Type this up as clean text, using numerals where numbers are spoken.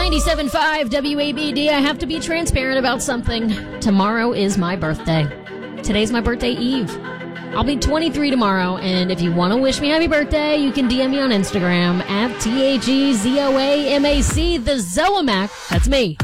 97.5 WABD. I have to be transparent about something. Tomorrow is my birthday. Today's my birthday eve. I'll be 23 tomorrow, and if you want to wish me happy birthday, you can DM me on Instagram at THEZOAMAC, the Zoamac. That's me.